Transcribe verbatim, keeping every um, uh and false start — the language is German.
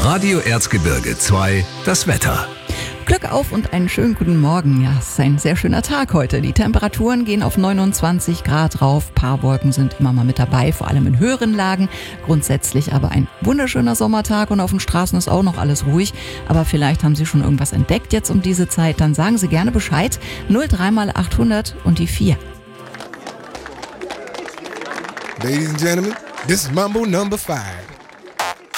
Radio Erzgebirge zwei, das Wetter. Glück auf und einen schönen guten Morgen. Ja, es ist ein sehr schöner Tag heute. Die Temperaturen gehen auf neunundzwanzig Grad rauf. Paarwolken sind immer mal mit dabei, vor allem in höheren Lagen. Grundsätzlich aber ein wunderschöner Sommertag und auf den Straßen ist auch noch alles ruhig. Aber vielleicht haben Sie schon irgendwas entdeckt jetzt um diese Zeit. Dann sagen Sie gerne Bescheid. null drei mal achthundert und die vier. Ladies and gentlemen, this is Mambo number five.